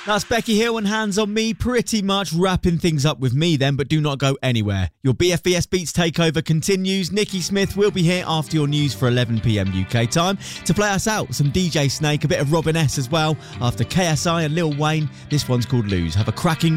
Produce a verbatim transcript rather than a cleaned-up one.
That's Becky Hill and Hands on Me, pretty much wrapping things up with me then, but do not go anywhere. Your B F B S Beats takeover continues. Nikki Smith will be here after your news for eleven p m U K time to play us out. Some D J Snake, a bit of Robin S as well, after K S I and Lil Wayne. This one's called Lose. Have a cracking